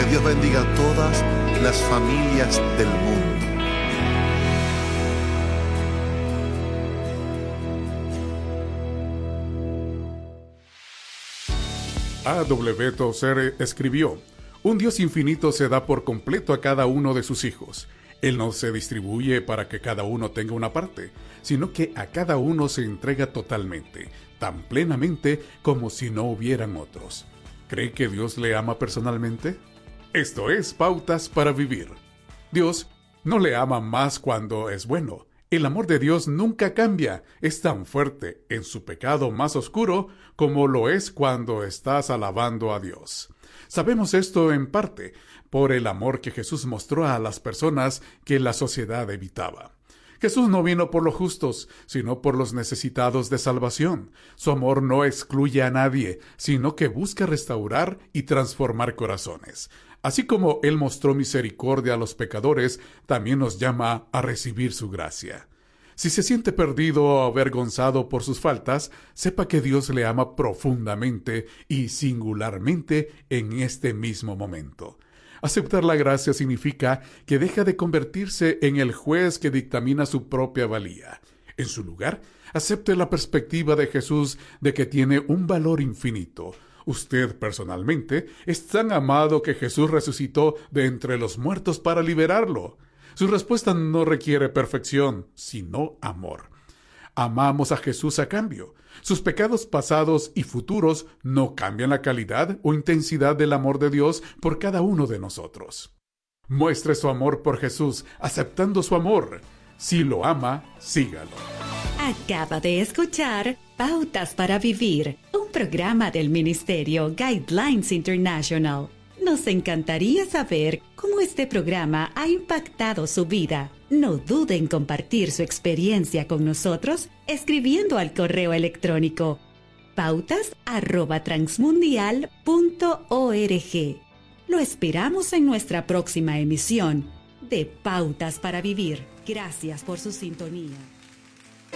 Que Dios bendiga a todas las familias del mundo. A.W. Tozer escribió: un Dios infinito se da por completo a cada uno de sus hijos. Él no se distribuye para que cada uno tenga una parte, sino que a cada uno se entrega totalmente, tan plenamente como si no hubieran otros. ¿Cree que Dios le ama personalmente? Esto es Pautas para Vivir. Dios no le ama más cuando es bueno. El amor de Dios nunca cambia. Es tan fuerte en su pecado más oscuro como lo es cuando estás alabando a Dios. Sabemos esto en parte por el amor que Jesús mostró a las personas que la sociedad evitaba. Jesús no vino por los justos, sino por los necesitados de salvación. Su amor no excluye a nadie, sino que busca restaurar y transformar corazones. Así como Él mostró misericordia a los pecadores, también nos llama a recibir su gracia. Si se siente perdido o avergonzado por sus faltas, sepa que Dios le ama profundamente y singularmente en este mismo momento. Aceptar la gracia significa que deja de convertirse en el juez que dictamina su propia valía. En su lugar, acepte la perspectiva de Jesús de que tiene un valor infinito. Usted personalmente es tan amado que Jesús resucitó de entre los muertos para liberarlo. Su respuesta no requiere perfección, sino amor. Amamos a Jesús a cambio. Sus pecados pasados y futuros no cambian la calidad o intensidad del amor de Dios por cada uno de nosotros. Muestre su amor por Jesús, aceptando su amor. Si lo ama, sígalo. Acaba de escuchar Pautas para Vivir, un programa del Ministerio Guidelines International. Nos encantaría saber cómo este programa ha impactado su vida. No dude en compartir su experiencia con nosotros escribiendo al correo electrónico pautas@transmundial.org. Lo esperamos en nuestra próxima emisión de Pautas para Vivir. Gracias por su sintonía.